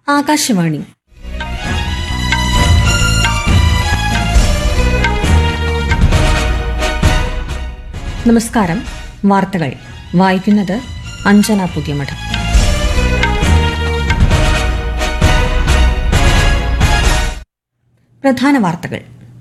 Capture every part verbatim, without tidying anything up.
ആകാശവാണി. നമസ്കാരം. വാർത്തകൾ വായിക്കുന്നത് അഞ്ജന പുതിയമഠം. പ്രധാന വാർത്തകൾ.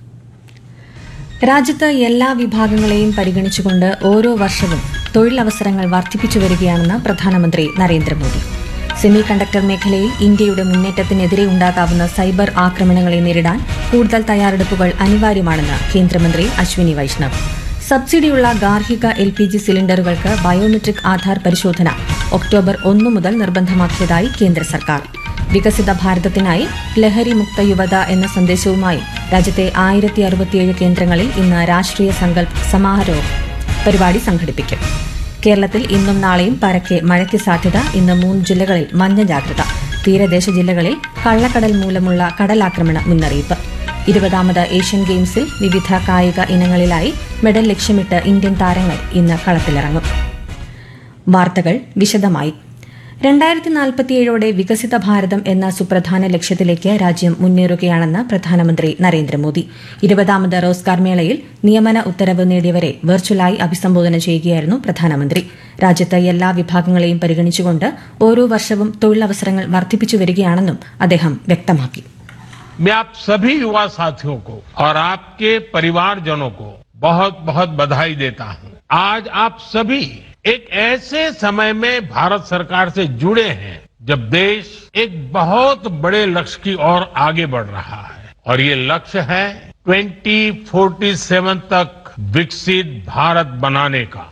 രാജ്യത്ത് എല്ലാ വിഭാഗങ്ങളെയും പരിഗണിച്ചുകൊണ്ട് ഓരോ വർഷവും തൊഴിലവസരങ്ങൾ വർദ്ധിപ്പിച്ചു വരികയാണെന്ന് പ്രധാനമന്ത്രി നരേന്ദ്രമോദി. സെമി കണ്ടക്ടർ മേഖലയിൽ ഇന്ത്യയുടെ മുന്നേറ്റത്തിനെതിരെ ഉണ്ടാകാവുന്ന സൈബർ ആക്രമണങ്ങളെ നേരിടാൻ കൂടുതൽ തയ്യാറെടുപ്പുകൾ അനിവാര്യമാണെന്ന് കേന്ദ്രമന്ത്രി അശ്വിനി വൈഷ്ണവ്. സബ്സിഡിയുള്ള ഗാർഹിക L P G സിലിണ്ടറുകൾക്ക് biometric Aadhaar പരിശോധന ഒക്ടോബർ ഒന്ന് മുതൽ നിർബന്ധമാക്കിയതായി കേന്ദ്ര സർക്കാർ. വികസിത ഭാരതത്തിനായി ലഹരി മുക്ത യുവത എന്ന സന്ദേശവുമായി രാജ്യത്തെ ആയിരത്തി അറുപത്തിയേഴ് കേന്ദ്രങ്ങളിൽ ഇന്ന് രാഷ്ട്രീയ സങ്കല്പ് സമാരോഹ് പരിപാടി സംഘടിപ്പിക്കും. കേരളത്തിൽ ഇന്നും നാളെയും പരക്കെ മഴയ്ക്ക് സാധ്യത. ഇന്ന് മൂന്ന് ജില്ലകളിൽ മഞ്ഞ ജാഗ്രത. തീരദേശ ജില്ലകളിൽ കള്ളക്കടൽ മൂലമുള്ള കടലാക്രമണ മുന്നറിയിപ്പ്. ഇരുപതാമത് ഏഷ്യൻ ഗെയിംസിൽ വിവിധ കായിക ഇനങ്ങളിലായി മെഡൽ ലക്ഷ്യമിട്ട് ഇന്ത്യൻ താരങ്ങൾ ഇന്ന് കളത്തിലിറങ്ങും. വാർത്തകൾ വിശദമായി. രണ്ടായിരത്തി നാൽപ്പത്തിയേഴോടെ വികസിത ഭാരതം എന്ന സുപ്രധാന ലക്ഷ്യത്തിലേക്ക് രാജ്യം മുന്നേറുകയാണെന്ന് പ്രധാനമന്ത്രി നരേന്ദ്രമോദി. ഇരുപതാമത് റോസ്ഗാർ മേളയിൽ നിയമന ഉത്തരവ് നേടിയവരെ വെർച്വലായി അഭിസംബോധന ചെയ്യുകയായിരുന്നു പ്രധാനമന്ത്രി. രാജ്യത്ത് എല്ലാ വിഭാഗങ്ങളെയും പരിഗണിച്ചുകൊണ്ട് ഓരോ വർഷവും തൊഴിലവസരങ്ങൾ വർദ്ധിപ്പിച്ചു വരികയാണെന്നും അദ്ദേഹം വ്യക്തമാക്കി. मैं आप सभी युवा साथियों को और आपके परिवारजनों को बहुत बहुत बधाई देता हूं. आज आप सभी एक ऐसे समय में भारत सरकार से जुड़े हैं जब देश एक बहुत बड़े लक्ष्य की ओर आगे बढ़ रहा है और ये लक्ष्य है ट्वेंटी फोर्टी सेवन तक विकसित भारत बनाने का.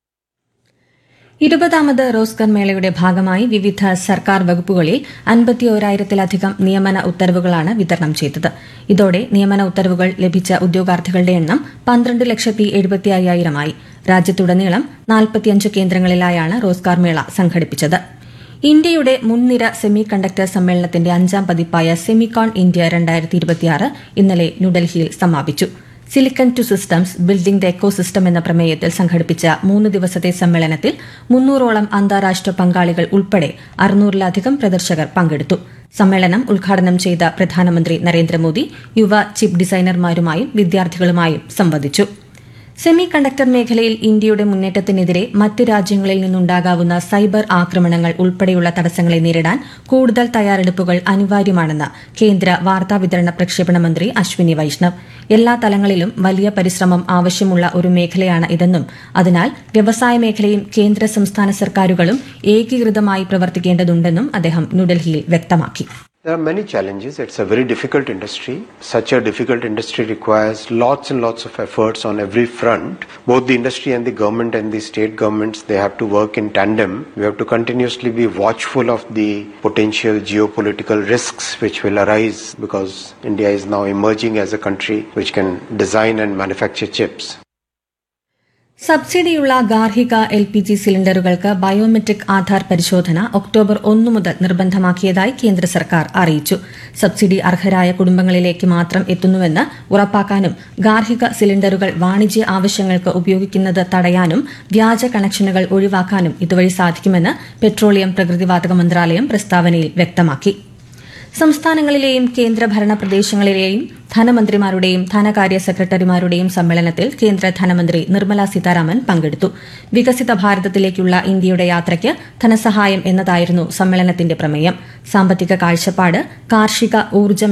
ഇരുപതാമത് റോസ്ഗർ മേളയുടെ ഭാഗമായി വിവിധ സർക്കാർ വകുപ്പുകളിൽ അൻപത്തിയോരായിരത്തിലധികം നിയമന ഉത്തരവുകളാണ് വിതരണം ചെയ്തത്. ഇതോടെ നിയമന ഉത്തരവുകൾ ലഭിച്ച ഉദ്യോഗാർത്ഥികളുടെ എണ്ണം പന്ത്രണ്ട് ലക്ഷത്തി എഴുപത്തി അയ്യായിരമായി. രാജ്യത്തുടനീളം നാൽപ്പത്തിയഞ്ച് കേന്ദ്രങ്ങളിലായാണ് റോസ്ഗാർ മേള സംഘടിപ്പിച്ചത്. ഇന്ത്യയുടെ മുൻനിര സെമി കണ്ടക്ടർ സമ്മേളനത്തിന്റെ അഞ്ചാം പതിപ്പായ സെമിക്കോൺ ഇന്ത്യ രണ്ടായിരത്തി ഇരുപത്തിയാറ് ഇന്നലെ ന്യൂഡൽഹിയിൽ സമാപിച്ചു. Silicon to systems building the ecosystem എന്ന പ്രമേയത്തിൽ സംഘടിപ്പിച്ച മൂന്ന് ദിവസത്തെ സമ്മേളനത്തിൽ മുന്നൂറോളം അന്താരാഷ്ട്ര പങ്കാളികൾ ഉൾപ്പെടെ അറുന്നൂറിലധികം പ്രദർശകർ പങ്കെടുത്തു. സമ്മേളനം ഉദ്ഘാടനം ചെയ്ത പ്രധാനമന്ത്രി നരേന്ദ്രമോദി യുവ ചിപ്പ് ഡിസൈനർമാരുമായും വിദ്യാർത്ഥികളുമായും സംവദിച്ചു. സെമി കണ്ടക്ടർ മേഖലയിൽ ഇന്ത്യയുടെ മുന്നേറ്റത്തിനെതിരെ മറ്റ് രാജ്യങ്ങളിൽ നിന്നുണ്ടാകാവുന്ന സൈബർ ആക്രമണങ്ങൾ ഉൾപ്പെടെയുള്ള തടസ്സങ്ങളെ നേരിടാൻ കൂടുതൽ തയ്യാറെടുപ്പുകൾ അനിവാര്യമാണെന്ന് കേന്ദ്ര വാർത്താവിതരണ പ്രക്ഷേപണ മന്ത്രി അശ്വിനി വൈഷ്ണവ്. എല്ലാ തലങ്ങളിലും വലിയ പരിശ്രമം ആവശ്യമുള്ള ഒരു മേഖലയാണ് ഇതെന്നും അതിനാൽ വ്യവസായ മേഖലയും കേന്ദ്ര സംസ്ഥാന സർക്കാരുകളും ഏകീകൃതമായി പ്രവർത്തിക്കേണ്ടതുണ്ടെന്നും അദ്ദേഹം ന്യൂഡൽഹിയിൽ വ്യക്തമാക്കി. There are many challenges. It's a very difficult industry. Such a difficult industry requires lots and lots of efforts on every front. Both the industry and the government and the state governments, they have to work in tandem. We have to continuously be watchful of the potential geopolitical risks which will arise because India is now emerging as a country which can design and manufacture chips. സബ്സിഡിയുള്ള ഗാർഹിക L P G സിലിണ്ടറുകൾക്ക് biometric Aadhaar പരിശോധന October ഒന്ന് മുതൽ നിർബന്ധമാക്കിയതായി കേന്ദ്ര സർക്കാർ അറിയിച്ചു. Subsidy അർഹരായ കുടുംബങ്ങളിലേക്ക് മാത്രം എത്തുന്നുവെന്ന് ഉറപ്പാക്കാനും ഗാർഹിക സിലിണ്ടറുകൾ വാണിജ്യ ആവശ്യങ്ങൾക്ക് ഉപയോഗിക്കുന്നത് തടയാനും വ്യാജ കണക്ഷനുകൾ ഒഴിവാക്കാനും ഇതുവഴി സാധിക്കുമെന്ന് പെട്രോളിയം പ്രകൃതിവാതക മന്ത്രാലയം പ്രസ്താവനയിൽ വ്യക്തമാക്കി. സംസ്ഥാനങ്ങളിലെയും കേന്ദ്രഭരണ പ്രദേശങ്ങളിലെയും ധനമന്ത്രിമാരുടെയും ധനകാര്യ സെക്രട്ടറിമാരുടെയും സമ്മേളനത്തിൽ കേന്ദ്ര ധനമന്ത്രി നിർമ്മല സീതാരാമൻ പങ്കെടുത്തു. വികസിത ഭാരതത്തിലേക്കുള്ള ഇന്ത്യയുടെ യാത്രയ്ക്ക് ധനസഹായം എന്നതായിരുന്നു സമ്മേളനത്തിന്റെ പ്രമേയം. സാമ്പത്തിക കാഴ്ചപ്പാട്, കാർഷിക ഊർജ്ജ